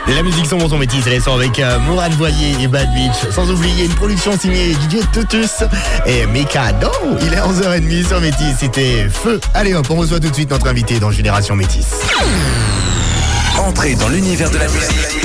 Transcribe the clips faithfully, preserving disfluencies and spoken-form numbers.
La musique cent pour cent métisse, elle sort avec euh, Mourad Boyer et Bad Beach. Sans oublier une production signée D J Tutus et Mikado. Il est onze heures trente sur Métis, c'était Feu. Allez hop, on reçoit tout de suite notre invité dans Génération Métis. Entrez dans l'univers de la musique.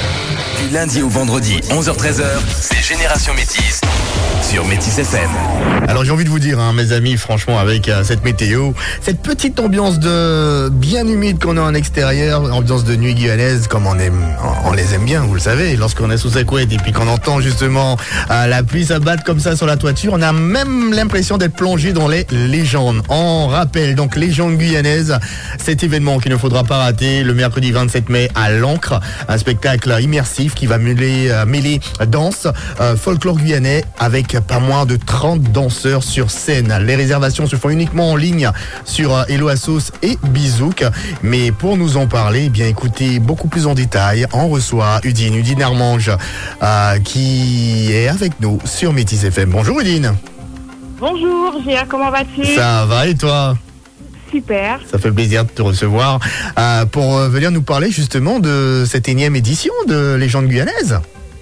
Du lundi au vendredi, onze heures treize, c'est Génération Métis sur Métis F M. Alors j'ai envie de vous dire, hein, mes amis, franchement, avec euh, cette météo, cette petite ambiance de bien humide qu'on a en extérieur, ambiance de nuit guyanaise, comme on aime, on, on les aime bien, vous le savez, lorsqu'on est sous sa couette et puis qu'on entend justement euh, la pluie s'abattre comme ça sur la toiture, on a même l'impression d'être plongé dans les légendes. On rappelle donc Légende guyanaise, cet événement qu'il ne faudra pas rater le mercredi vingt-sept mai à l'Ancre, un spectacle immersif qui va mêler, euh, mêler danse, euh, folklore guyanais avec pas moins de trente danseurs sur scène. Les réservations se font uniquement en ligne sur euh, Hello Assos et Bizouk. Mais pour nous en parler, eh bien écoutez beaucoup plus en détail, on reçoit Udine, Udine Armange, euh, qui est avec nous sur Métis F M. Bonjour Udine. Bonjour Géa, comment vas-tu? Ça va et toi? Super. Ça fait plaisir de te recevoir euh, pour euh, venir nous parler justement de cette énième édition de Légende guyanaise.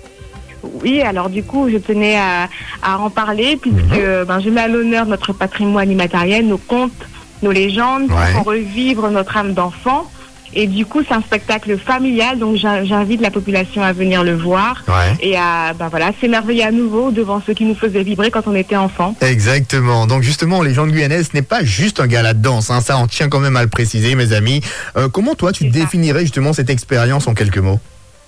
Oui, alors du coup, je tenais à, à en parler puisque mmh. ben, je mets à l'honneur notre patrimoine immatériel, nos contes, nos légendes, ouais. pour revivre notre âme d'enfant. Et du coup, c'est un spectacle familial, donc j'invite la population à venir le voir ouais. et à ben voilà, s'émerveiller à nouveau devant ce qui nous faisait vibrer quand on était enfant. Exactement. Donc justement, Légende guyanaise, ce n'est pas juste un gala de danse, hein. Ça, on tient quand même à le préciser, mes amis. Euh, comment toi, tu définirais justement cette expérience en quelques mots?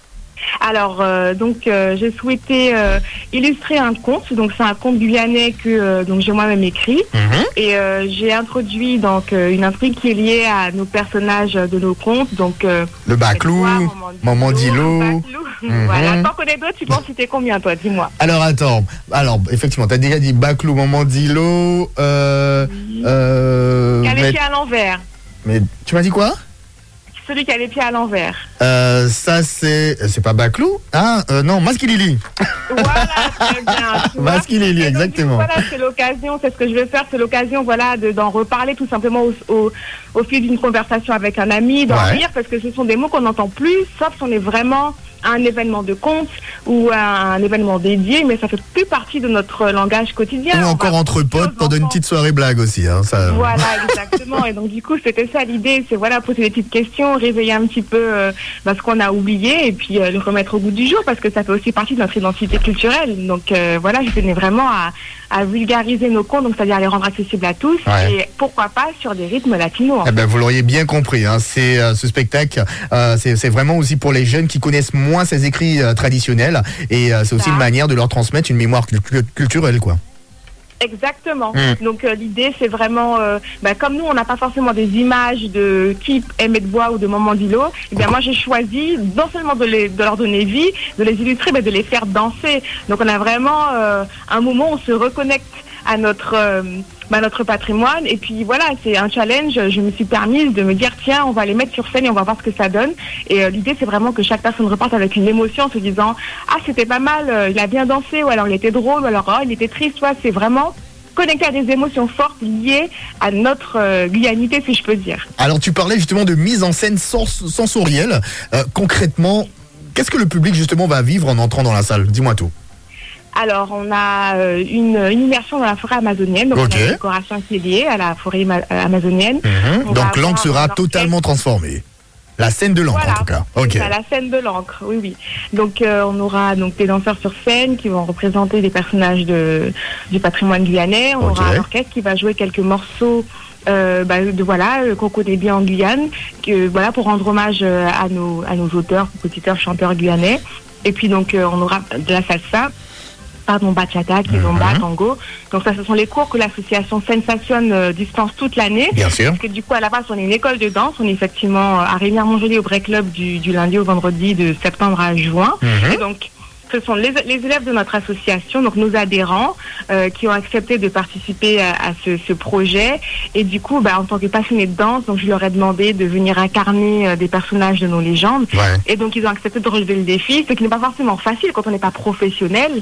Alors, euh, donc, euh, j'ai souhaité euh, illustrer un conte. Donc, c'est un conte guyanais que euh, donc j'ai moi-même écrit. Mm-hmm. Et euh, j'ai introduit donc euh, une intrigue qui est liée à nos personnages de nos contes. Donc, euh, le Baclou, Maman Dilo. Mm-hmm. Voilà. T'en connais d'autres? Tu penses citer combien, toi? Dis-moi. Alors, attends. Alors, effectivement, tu as déjà dit Baclou, Maman Dilo. Euh, oui. euh, Qui a les mais... pieds à l'envers. Mais tu m'as dit quoi? Celui qui a les pieds à l'envers. Euh, ça, c'est. C'est pas Baclou? Ah, euh, non, Maskilili. Voilà, très bien. Maskilili, exactement. Donc, voilà, c'est l'occasion, c'est ce que je vais faire, c'est l'occasion, voilà, de, d'en reparler tout simplement au, au, au fil d'une conversation avec un ami, d'en ouais. rire, parce que ce sont des mots qu'on n'entend plus, sauf si on est vraiment à un événement de conte ou à un événement dédié, mais ça fait plus partie de notre langage quotidien. Ou encore entre potes pendant une petite soirée blague aussi. Hein, ça... Voilà, exactement. Et donc du coup, c'était ça l'idée, c'est voilà, poser des petites questions, réveiller un petit peu euh, bah, ce qu'on a oublié et puis euh, le remettre au goût du jour parce que ça fait aussi partie de notre identité culturelle. Donc euh, voilà, je tenais vraiment à, à vulgariser nos contes, donc c'est-à-dire à les rendre accessibles à tous ouais. et pourquoi pas sur des rythmes latinos. Eh ben, vous l'auriez bien compris, hein, c'est, euh, ce spectacle, euh, c'est, c'est vraiment aussi pour les jeunes qui connaissent moins ces écrits euh, traditionnels et euh, c'est aussi ça. Une manière de leur transmettre une mémoire cu- culturelle quoi. Exactement. Mmh. Donc euh, l'idée c'est vraiment, euh, bah, comme nous on n'a pas forcément des images de qui Aimé de Bois ou de Maman Dilo, et bien moi j'ai choisi non seulement de, les, de leur donner vie, de les illustrer, mais de les faire danser. Donc on a vraiment euh, un moment où on se reconnecte à notre euh, bah, notre patrimoine et puis voilà, c'est un challenge. Je me suis permise de me dire tiens, on va les mettre sur scène et on va voir ce que ça donne. Et euh, l'idée c'est vraiment que chaque personne reparte avec une émotion en se disant ah c'était pas mal, euh, il a bien dansé ou alors il était drôle ou alors oh, il était triste. Soit c'est vraiment connecté à des émotions fortes liées à notre euh, guyanité si je peux dire. Alors tu parlais justement de mise en scène sens- sensorielle. Euh, concrètement, qu'est-ce que le public justement va vivre en entrant dans la salle? Dis-moi tout. Alors, on a euh, une, une immersion dans la forêt amazonienne, donc okay. on a une décoration qui est liée à la forêt ma- amazonienne. Mmh. Donc l'encre sera totalement transformée. La scène de l'encre voilà, en tout cas. Ok. Ça, la scène de l'encre, oui, oui. Donc euh, on aura donc des danseurs sur scène qui vont représenter des personnages de, du patrimoine guyanais. On okay. aura un orchestre qui va jouer quelques morceaux. Euh, bah, de voilà euh, qu'on connaît bien en Guyane, que voilà pour rendre hommage euh, à nos à nos auteurs, compositeurs, chanteurs guyanais. Et puis donc euh, on aura de la salsa. Pardon, bachata, kizomba, mm-hmm. tango. Donc ça, ce sont les cours que l'association Sensation euh, dispense toute l'année. Bien sûr. Parce que du coup, à la base, on est une école de danse. On est effectivement à Rémière-Montjoly au Break Club du, du lundi au vendredi de septembre à juin. Mm-hmm. Et donc, ce sont les, les élèves de notre association, donc nos adhérents, euh, qui ont accepté de participer à, à ce, ce projet. Et du coup, bah, en tant que passionnés de danse, donc je leur ai demandé de venir incarner euh, des personnages de nos légendes. Ouais. Et donc, ils ont accepté de relever le défi, ce qui n'est pas forcément facile quand on n'est pas professionnel.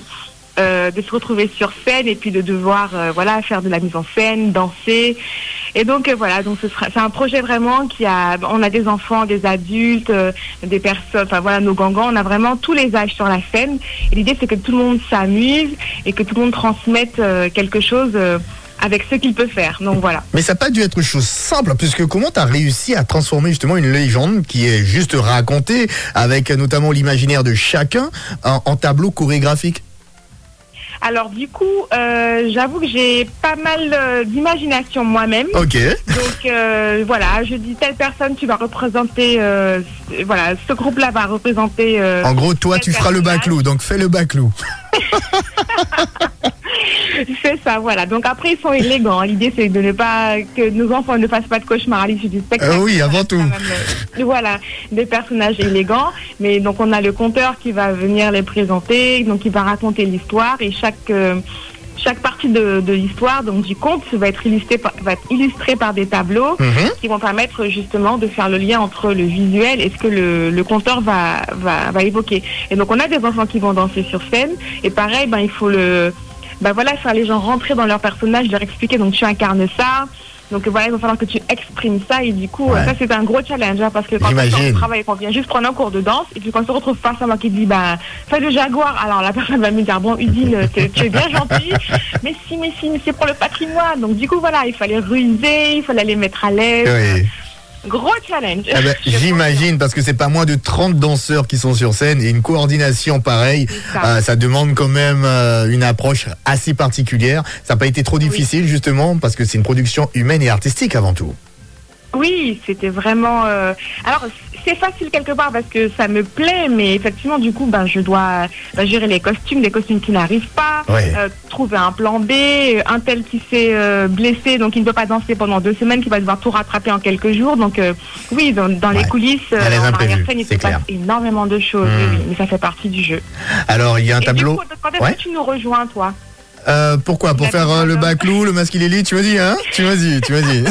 euh, de se retrouver sur scène et puis de devoir euh, voilà faire de la mise en scène, danser. Et donc euh, voilà, donc ce sera, c'est un projet vraiment qui a, on a des enfants, des adultes, euh, des personnes, enfin voilà, nos gangans, on a vraiment tous les âges sur la scène. Et l'idée c'est que tout le monde s'amuse et que tout le monde transmette euh, quelque chose euh, avec ce qu'il peut faire. Donc voilà. Mais ça n'a pas dû être chose simple, puisque comment tu as réussi à transformer justement une légende qui est juste racontée, avec notamment l'imaginaire de chacun, en, en tableau chorégraphique? Alors du coup, euh, j'avoue que j'ai pas mal euh, d'imagination moi-même. Ok. Donc euh, voilà, je dis telle personne, tu vas représenter, euh, voilà, ce groupe-là va représenter. Euh, en gros, toi, tu feras le baclou, donc fais le baclou. C'est ça, voilà. Donc après, ils sont élégants. L'idée, c'est de ne pas que nos enfants ne fassent pas de cauchemar à l'issue du spectacle. Euh, oui, avant tout. Même, euh, voilà, des personnages élégants. Mais donc, on a le conteur qui va venir les présenter, donc il va raconter l'histoire et chaque euh, chaque partie de, de l'histoire, donc du conte, va être illustré par, va être illustré par des tableaux Mm-hmm. qui vont permettre justement de faire le lien entre le visuel et ce que le, le conteur va, va va évoquer. Et donc, on a des enfants qui vont danser sur scène. Et pareil, ben il faut le Ben voilà, faire les gens rentrer dans leur personnage, leur expliquer, donc tu incarnes ça, donc voilà, il va falloir que tu exprimes ça, et du coup, Ouais. ça c'est un gros challenge, hein, parce que quand J'imagine. on travaille, qu'on vient juste prendre un cours de danse, et puis quand on se retrouve face à moi qui dit, ben, fais le jaguar, alors la personne va me dire, bon, Udine, tu es bien gentil, mais si, mais si, mais c'est pour le patrimoine, donc du coup, voilà, il fallait ruser, il fallait les mettre à l'aise. Oui. Gros challenge. Eh ben, j'imagine, parce que c'est pas moins de trente danseurs qui sont sur scène et une coordination pareille, ça. euh, ça demande quand même euh, une approche assez particulière. Ça n'a pas été trop difficile justement parce que c'est une production humaine et artistique avant tout. Oui, c'était vraiment. Euh... Alors, c'est facile quelque part parce que ça me plaît, mais effectivement, du coup, ben, je dois ben, gérer les costumes, des costumes qui n'arrivent pas, Ouais. euh, trouver un plan B, un tel qui s'est euh, blessé, donc il ne peut pas danser pendant deux semaines, qui va devoir tout rattraper en quelques jours. Donc, euh, oui, dans, dans Ouais. les coulisses, Il y a les en imprévus, arrière-scène, il c'est se passe clair. énormément de choses, Mmh. oui, oui, mais ça fait partie du jeu. Alors il y a un Et tableau. du coup, quand est-ce Ouais. que tu nous rejoins, toi? Euh, pourquoi? Pour La faire euh, le petite baclou, le masque élite, tu m'as dit, hein? Tu m'as dit, tu m'as dit.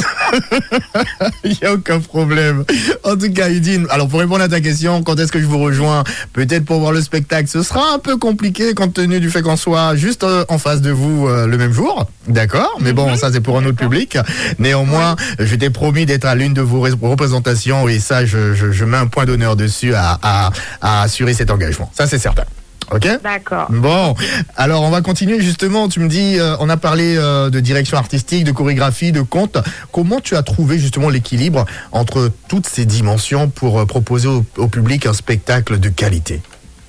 Il n'y a aucun problème. En tout cas, Udine, alors pour répondre à ta question, quand est-ce que je vous rejoins? Peut-être pour voir le spectacle, ce sera un peu compliqué compte tenu du fait qu'on soit juste euh, en face de vous euh, le même jour. D'accord? Mais bon, ça c'est pour un autre public. Néanmoins, je t'ai promis d'être à l'une de vos ré- représentations et ça, je, je, je mets un point d'honneur dessus à, à, à assurer cet engagement. Ça c'est certain. Ok? D'accord. Bon, alors on va continuer justement. Tu me dis, euh, on a parlé euh, de direction artistique, de chorégraphie, de conte. Comment tu as trouvé justement l'équilibre entre toutes ces dimensions pour euh, proposer au, au public un spectacle de qualité?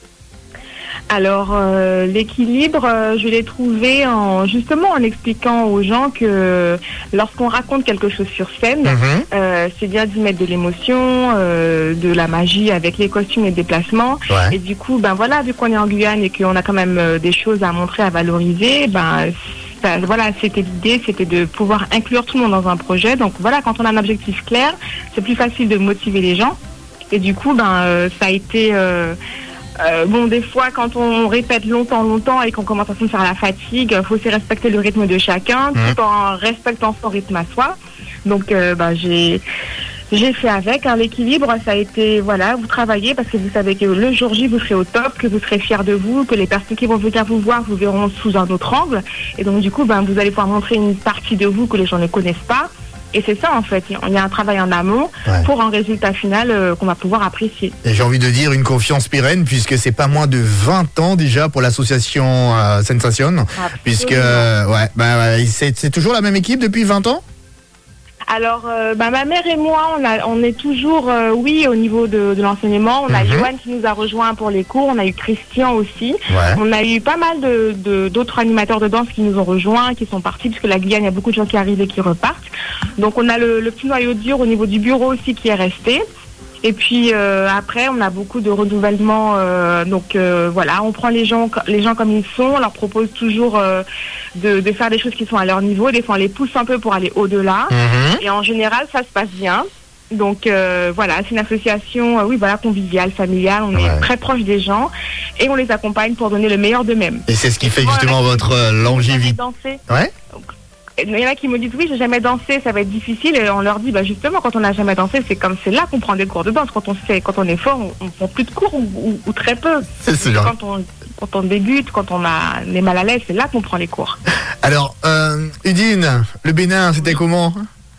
Alors euh, l'équilibre, euh, je l'ai trouvé en justement en expliquant aux gens que lorsqu'on raconte quelque chose sur scène, Mhm. euh, c'est bien d'y mettre de l'émotion, euh, de la magie avec les costumes et les déplacements. Ouais. Et du coup, ben voilà, vu qu'on est en Guyane et qu'on a quand même euh, des choses à montrer, à valoriser, ben ça, voilà, c'était l'idée, c'était de pouvoir inclure tout le monde dans un projet. Donc voilà, quand on a un objectif clair, c'est plus facile de motiver les gens. Et du coup, ben euh, ça a été euh, Euh, bon, des fois, quand on répète longtemps, longtemps et qu'on commence à se faire la fatigue, il faut aussi respecter le rythme de chacun, Mmh. tout en respectant son rythme à soi. Donc, euh, bah, j'ai j'ai fait avec. Hein, l'équilibre, ça a été, voilà, vous travaillez parce que vous savez que le jour J, vous serez au top, que vous serez fiers de vous, que les personnes qui vont venir vous voir vous verront sous un autre angle. Et donc, du coup, ben, vous allez pouvoir montrer une partie de vous que les gens ne connaissent pas. Et c'est ça, en fait. Il y a un travail en amont Ouais. pour un résultat final euh, qu'on va pouvoir apprécier. Et j'ai envie de dire une confiance pérenne puisque c'est pas moins de vingt ans déjà pour l'association euh, Sensation. Puisque, euh, ouais, bah, ouais, c'est, c'est toujours la même équipe depuis vingt ans? Alors, euh, bah, ma mère et moi, on, a, on est toujours, euh, oui, au niveau de, de l'enseignement. On a Mhm. Johan qui nous a rejoint pour les cours. On a eu Christian aussi. Ouais. On a eu pas mal de, de, d'autres animateurs de danse qui nous ont rejoints, qui sont partis, puisque la Guyane, il y a beaucoup de gens qui arrivent et qui repartent. Donc, on a le, le petit noyau dur au niveau du bureau aussi qui est resté. Et puis euh, après, on a beaucoup de renouvellement. Euh, donc euh, voilà, on prend les gens, les gens comme ils sont. On leur propose toujours euh, de, de faire des choses qui sont à leur niveau. Des fois, on les pousse un peu pour aller au-delà. Mhm. Et en général, ça se passe bien. Donc euh, voilà, c'est une association, euh, oui, voilà, conviviale, familiale. On Ouais. est très proche des gens et on les accompagne pour donner le meilleur d'eux-mêmes. Et c'est ce qui fait Voilà, justement qui- votre euh, Jamais longévité. dansé. Ouais. Il y en a qui me disent oui, j'ai jamais dansé, ça va être difficile. Et on leur dit bah justement, quand on n'a jamais dansé, c'est comme c'est là qu'on prend des cours de danse. Quand on sait, quand on est fort, on, on prend plus de cours ou, ou- ou très peu. C'est sûr. Quand on quand on débute, quand on, a, on est mal à l'aise, c'est là qu'on prend les cours. Alors, euh, Udine, le Bénin, c'était comment ?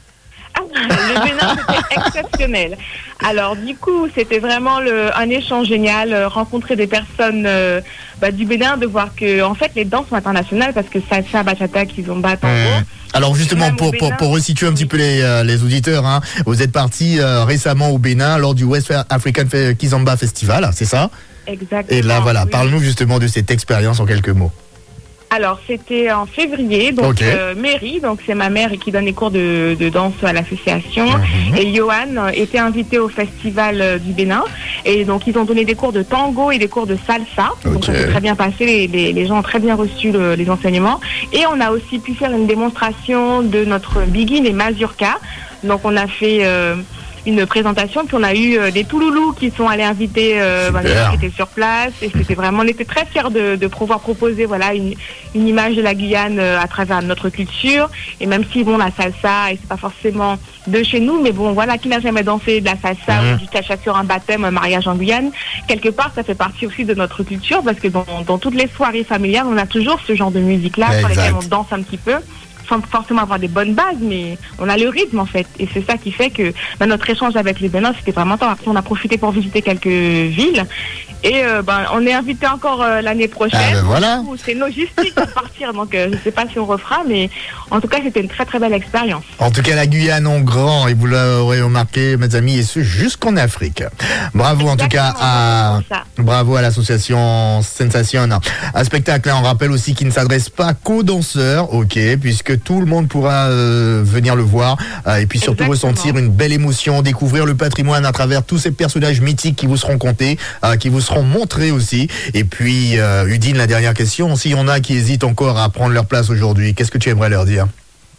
Le Bénin, c'était exceptionnel. Alors, du coup, c'était vraiment le, un échange génial, euh, rencontrer des personnes euh, bah, du Bénin, de voir que, en fait, les danses sont internationales parce que salsa, bachata, kizomba, tango. Mmh. Alors justement, pour, Bénin, pour, pour resituer un petit peu les, euh, les auditeurs, hein, vous êtes parti euh, récemment au Bénin lors du West African Kizomba Festival, c'est ça ? Exactement. Et là, voilà, oui. Parle-nous justement de cette expérience en quelques mots. Alors, c'était en février, donc okay. euh, Mary, donc c'est ma mère qui donne les cours de, de danse à l'association, mmh. et Johan était invité au festival euh, du Bénin, et donc ils ont donné des cours de tango et des cours de salsa, okay. donc ça s'est très bien passé, les, les, les gens ont très bien reçu le, les enseignements, et on a aussi pu faire une démonstration de notre biguine et mazurka, donc on a fait... Euh, une présentation, puis on a eu euh, des Touloulous qui sont allés inviter euh, bah, les gens qui étaient sur place, et c'était vraiment, on était très fiers de, de pouvoir proposer voilà une, une image de la Guyane euh, à travers notre culture, et même si bon la salsa et c'est pas forcément de chez nous, mais bon voilà, qui n'a jamais dansé de la salsa mmh. ou du cha-cha sur un baptême, un mariage en Guyane, quelque part ça fait partie aussi de notre culture, parce que dans, dans toutes les soirées familiales on a toujours ce genre de musique là sur lesquelles on danse un petit peu, sans forcément avoir des bonnes bases, mais on a le rythme en fait, et c'est ça qui fait que bah, notre échange avec les Bénins c'était vraiment top. Après on a profité pour visiter quelques villes, et euh, ben, on est invité encore euh, l'année prochaine. Ah ben voilà. C'est logistique de partir, donc euh, je ne sais pas si on refera, mais en tout cas c'était une très très belle expérience. En tout cas la Guyane en grand, et vous l'aurez remarqué mes amis, et ce jusqu'en Afrique. Bravo. Exactement, en tout cas à bravo à l'association Sensation. Un spectacle, hein, on rappelle aussi qu'il ne s'adresse pas qu'aux danseurs, ok, puisque tout le monde pourra euh, venir le voir, euh, et puis surtout Exactement. ressentir une belle émotion, découvrir le patrimoine à travers tous ces personnages mythiques qui vous seront comptés, euh, qui vous seront montrés aussi. Et puis euh, Udine, la dernière question, s'il y en a qui hésitent encore à prendre leur place aujourd'hui, qu'est-ce que tu aimerais leur dire ?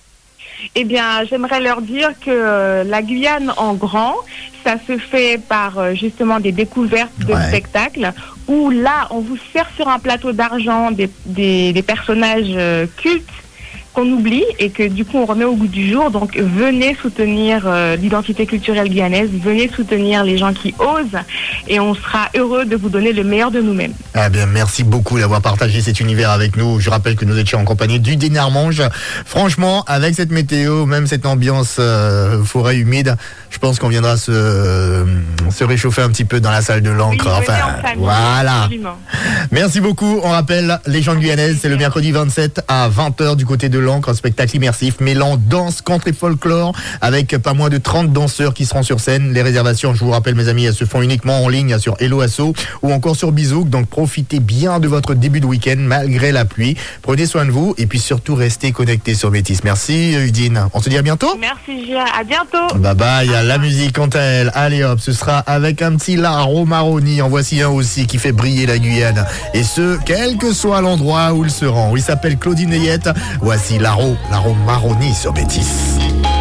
Eh bien, j'aimerais leur dire que euh, la Guyane en grand, ça se fait par euh, justement des découvertes de ouais. spectacles, où là, on vous sert sur un plateau d'argent des, des, des personnages euh, cultes qu'on oublie et que du coup on remet au goût du jour. Donc venez soutenir euh, l'identité culturelle guyanaise, venez soutenir les gens qui osent, et on sera heureux de vous donner le meilleur de nous-mêmes. Ah bien, merci beaucoup d'avoir partagé cet univers avec nous. Je rappelle que nous étions en compagnie d'Udine Armange. Franchement, avec cette météo, même cette ambiance euh, forêt humide, je pense qu'on viendra se, euh, se réchauffer un petit peu dans la salle de l'encre. Oui, enfin, en famille, voilà. Absolument. Merci beaucoup. On rappelle, Légende guyanaise, c'est le mercredi vingt-sept à vingt heures du côté de l'Ancre, un spectacle immersif mêlant danse, country et folklore, avec pas moins de trente danseurs qui seront sur scène. Les réservations, je vous rappelle mes amis, elles se font uniquement en ligne sur Hello Asso ou encore sur Bizouk, donc profitez bien de votre début de week-end malgré la pluie. Prenez soin de vous et puis surtout restez connectés sur Métis. Merci Udine, on se dit à bientôt. Merci Gia, à bientôt. Bye bye. La musique quant à elle, allez hop, ce sera avec un petit Laro Maroni. En voici un aussi qui fait briller la Guyane, et ce quel que soit l'endroit où il se rend. Il s'appelle Claudine Nayette. Voici Laro, Laro Maroni sur Métis.